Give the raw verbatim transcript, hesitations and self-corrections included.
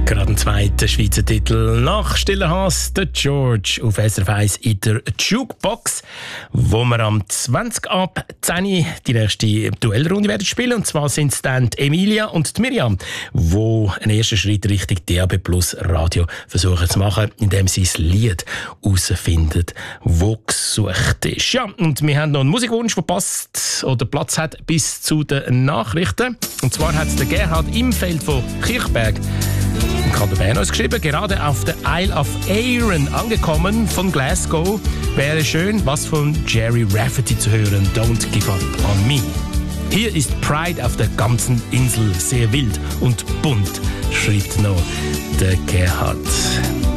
Gerade ein zweiter Schweizer Titel nach Stiller Hass, der George auf S R F eins in der Jukebox, wo wir am zwanzig ab zehn die nächste Duellrunde werden spielen. Und zwar sind es dann die Emilia und die Miriam, die einen ersten Schritt Richtung D A B Plus Radio versuchen zu machen, indem sie das Lied herausfinden, das gesucht ist. Ja, und wir haben noch einen Musikwunsch, der passt oder Platz hat bis zu den Nachrichten. Und zwar hat der Gerhard im Feld von Kirchberg im Kanton Bern uns geschrieben, gerade auf der Isle of Arran angekommen von Glasgow. Wäre schön, was von Jerry Rafferty zu hören. Don't give up on me. Hier ist Pride auf der ganzen Insel. Sehr wild und bunt, schreibt noch der Gerhard.